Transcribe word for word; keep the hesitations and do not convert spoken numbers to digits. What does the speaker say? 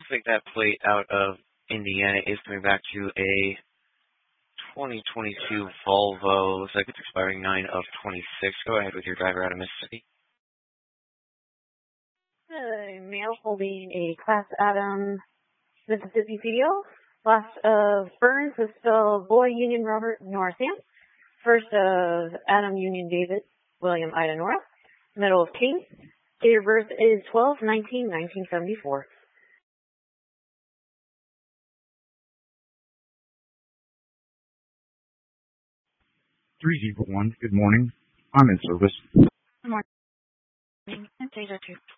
looks like that plate out of Indiana is coming back to a twenty twenty-two Volvo. Looks like it's expiring nine of twenty-six. Go ahead with your driver out of Mississippi. Uh, male holding a Class Adam Mississippi C D L. Last of Burns is still Boy Union Robert Nora Sam. First of Adam Union David William Ida Nora. Middle of King. Date of birth is twelve nineteen nineteen seventy-four. three zero one, good morning. I'm in service. Good morning. I'm Taser two.